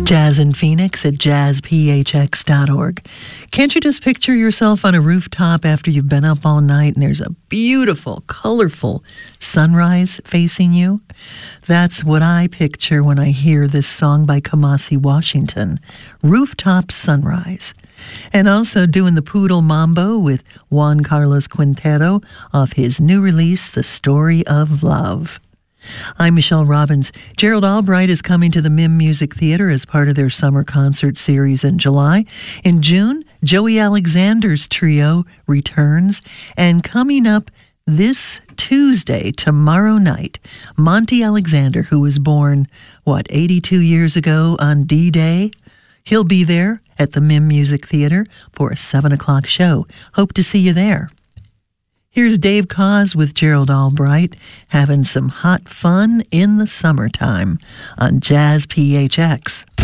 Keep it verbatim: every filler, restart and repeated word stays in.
Jazz in Phoenix at jazz p h x dot org. Can't you just picture yourself on a rooftop after you've been up all night and there's a beautiful, colorful sunrise facing you? That's what I picture when I hear this song by Kamasi Washington, Rooftop Sunrise. And also doing the Poodle Mambo with Juan Carlos Quintero off his new release, The Story of Love. I'm Michelle Robbins. Gerald Albright is coming to the Mim Music Theater as part of their summer concert series in July. In June, Joey Alexander's trio returns. And coming up this Tuesday, tomorrow night, Monty Alexander, who was born, what, eighty-two years ago on D-Day? He'll be there at the Mim Music Theater for a seven o'clock show. Hope to see you there. Here's Dave Koz with Gerald Albright having some hot fun in the summertime on Jazz P H X.